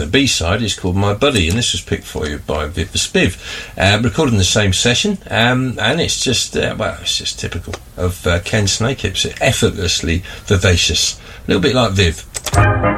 the B-side is called My Buddy, and this was picked for you by Viv the Spiv, recorded in the same session, and it's just typical of Ken Snakehips, effortlessly vivacious, a little bit like Viv.